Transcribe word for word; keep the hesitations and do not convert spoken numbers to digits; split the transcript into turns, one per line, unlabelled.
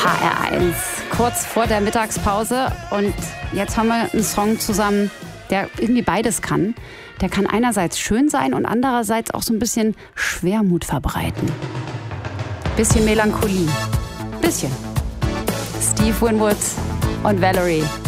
H R eins, kurz vor der Mittagspause. Und jetzt haben wir einen Song zusammen, der irgendwie beides kann. Der kann einerseits schön sein und andererseits auch so ein bisschen Schwermut verbreiten. Bisschen Melancholie. Bisschen. Steve Winwood und Valerie.